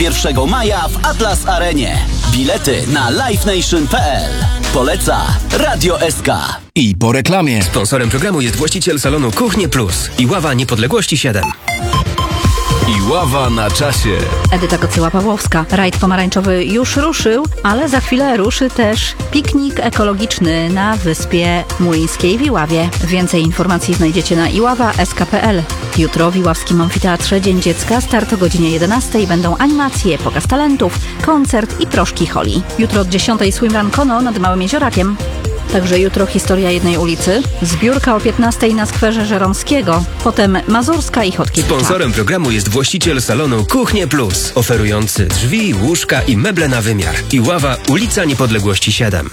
1 maja w Atlas Arenie. Bilety na livenation.pl. Poleca Radio SK. I po reklamie. Sponsorem programu jest właściciel salonu Kuchnie Plus i Ława Niepodległości 7. I ława na czasie. Edyta Kocyła-Pawłowska. Rajd pomarańczowy już ruszył, ale za chwilę ruszy też piknik ekologiczny na wyspie Młyńskiej w Iławie. Więcej informacji znajdziecie na iława.sk.pl. Jutro w Iławskim Amfiteatrze Dzień Dziecka, start o godzinie 11. Będą animacje, pokaz talentów, koncert i proszki Holi. Jutro od 10:00 swimrun Kono nad Małym Jeziorakiem. Także jutro historia jednej ulicy, zbiórka o 15:00 na skwerze Żeromskiego, potem Mazurska i Chodkiewicza. Sponsorem programu jest właściciel salonu Kuchnie Plus, oferujący drzwi, łóżka i meble na wymiar. I Ława, ulica Niepodległości 7.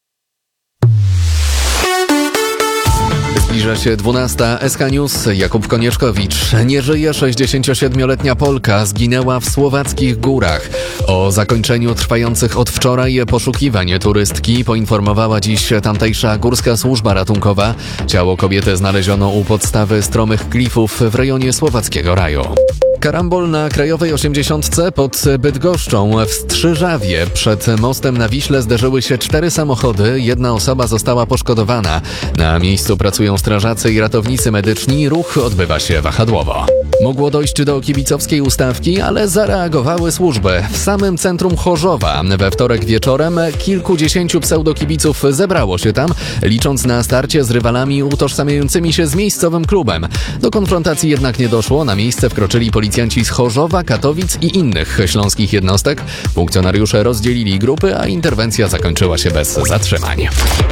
Zbliża się 12. SK News. Jakub Konieczkowicz. Nie żyje 67-letnia Polka. Zginęła w słowackich górach. O zakończeniu trwających od wczoraj poszukiwań turystki poinformowała dziś tamtejsza Górska Służba Ratunkowa. Ciało kobiety znaleziono u podstawy stromych klifów w rejonie Słowackiego Raju. Karambol na Krajowej 80 pod Bydgoszczą w Strzyżawie. Przed mostem na Wiśle zderzyły się 4 samochody. Jedna osoba została poszkodowana. Na miejscu pracują strażacy i ratownicy medyczni. Ruch odbywa się wahadłowo. Mogło dojść do kibicowskiej ustawki, ale zareagowały służby. W samym centrum Chorzowa we wtorek wieczorem kilkudziesięciu pseudokibiców zebrało się tam, licząc na starcie z rywalami utożsamiającymi się z miejscowym klubem. Do konfrontacji jednak nie doszło. Na miejsce wkroczyli policjanci z Chorzowa, Katowic i innych śląskich jednostek. Funkcjonariusze rozdzielili grupy, a interwencja zakończyła się bez zatrzymań.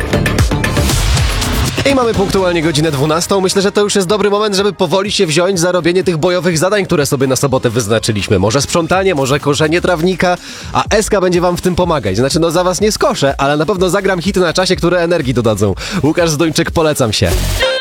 I mamy punktualnie godzinę 12. Myślę, że to już jest dobry moment, żeby powoli się wziąć za robienie tych bojowych zadań, które sobie na sobotę wyznaczyliśmy. Może sprzątanie, może koszenie trawnika, a SK będzie wam w tym pomagać. Znaczy, no za was nie skoszę, ale na pewno zagram hity na czasie, które energii dodadzą. Łukasz Zdończyk, polecam się.